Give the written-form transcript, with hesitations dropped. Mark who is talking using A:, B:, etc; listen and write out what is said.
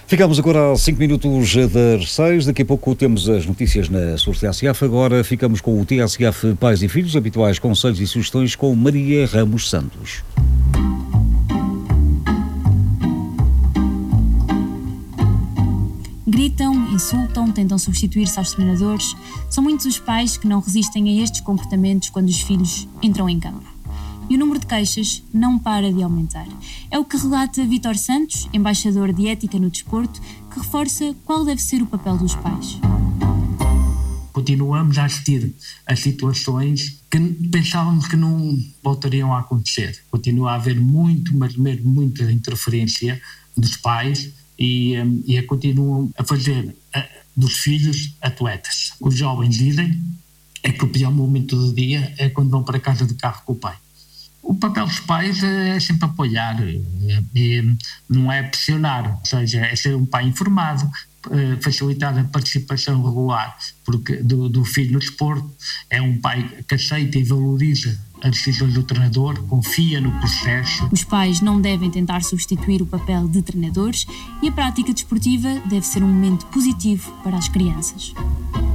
A: Ficamos agora a 5 minutos das 6. Daqui a pouco temos as notícias na Source TSF. Agora ficamos com o TSF Pais e Filhos, habituais conselhos e sugestões com Maria Ramos Santos.
B: Gritam, insultam, tentam substituir-se aos treinadores. São muitos os pais que não resistem a estes comportamentos quando os filhos entram em campo. E o número de queixas não para de aumentar. É o que relata Vítor Santos, embaixador de ética no desporto, que reforça qual deve ser o papel dos pais.
C: Continuamos a assistir a situações que pensávamos que não voltariam a acontecer. Continua a haver muita interferência dos pais e continuam a fazer dos filhos atletas. Os jovens dizem que o pior momento do dia é quando vão para casa de carro com o pai. O papel dos pais é sempre apoiar, não é pressionar, ou seja, é ser um pai informado, facilitar a participação regular do filho no desporto, é um pai que aceita e valoriza as decisões do treinador, confia no processo.
B: Os pais não devem tentar substituir o papel de treinadores e a prática desportiva deve ser um momento positivo para as crianças.